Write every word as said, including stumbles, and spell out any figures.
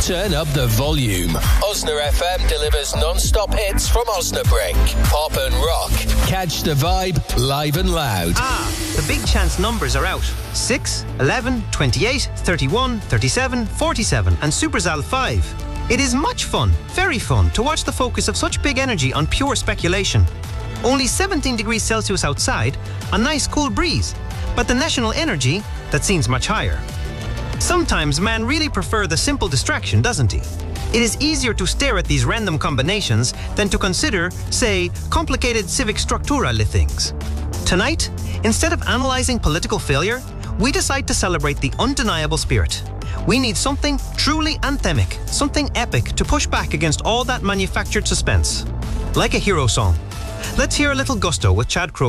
Turn up the volume. Osna F M delivers non-stop hits from Osnabrück. Pop and rock. Catch the vibe live and loud. Ah, the big chance numbers are out. six, eleven, twenty-eight, thirty-one, thirty-seven, forty-seven and Superzal five. It is much fun, very fun, to watch the focus of such big energy on pure speculation. Only seventeen degrees Celsius outside, a nice cool breeze. But the national energy, that seems much higher. Sometimes man really prefer the simple distraction, doesn't he? It is easier to stare at these random combinations than to consider, say, complicated civic structurale things. Tonight, instead of analyzing political failure, we decide to celebrate the undeniable spirit. We need something truly anthemic, something epic to push back against all that manufactured suspense. Like a hero song. Let's hear a little gusto with Chad Kroger.